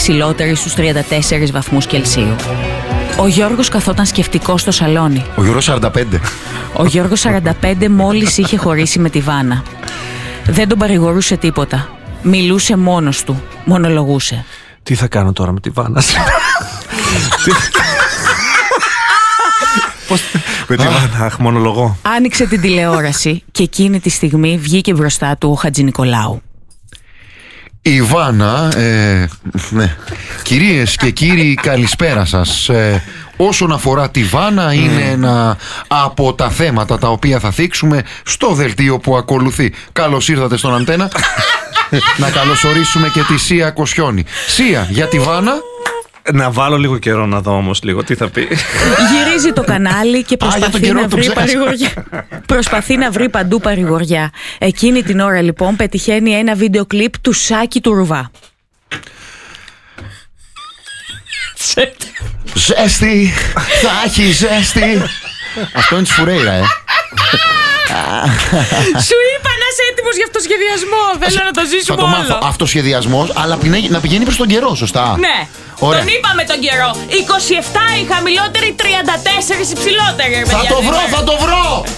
ψηλότερη στους 34 βαθμούς Κελσίου. Ο Γιώργος καθόταν σκεφτικός στο σαλόνι. Ο Γιώργος 45. Ο Γιώργος 45 μόλις είχε χωρίσει με τη Βάνα. Δεν τον παρηγορούσε τίποτα. Μιλούσε μόνος του. Μονολογούσε. Τι θα κάνω τώρα με τη Βάνα? Πώς... με τη Βάνα, μονολογώ. Άνοιξε την τηλεόραση και εκείνη τη στιγμή βγήκε μπροστά του ο Χατζηνικολάου. Η Βάνα, ναι. Κυρίες και κύριοι, καλησπέρα σας. Όσον αφορά τη Βάνα, είναι ένα από τα θέματα τα οποία θα θίξουμε στο δελτίο που ακολουθεί. Καλώς ήρθατε στον Αντένα. Να καλωσορίσουμε και τη Σία Κοσιόνη. Σία, για τη Βάνα. Να βάλω λίγο καιρό να δω όμως λίγο τι θα πει. Γυρίζει το κανάλι και προσπαθεί να βρει παρηγοριά. Προσπαθεί να βρει παντού παρηγοριά. Εκείνη την ώρα λοιπόν πετυχαίνει ένα βίντεο κλιπ του Σάκη του Ρουβά. Ζέστη, θα έχει ζέστη. Αυτό είναι της Φουρέιρα, Σου είπα να είσαι έτοιμος για αυτοσχεδιασμό. Θέλω να το ζήσουμε όλο. Θα το μάθω. Αυτοσχεδιασμός, αλλά να πηγαίνει προς τον καιρό, σωστά. Ναι. Ωραία. Τον είπαμε τον καιρό. 27 η χαμηλότερη, 34 η ψηλότερη. Θα το βρω, θα το βρω.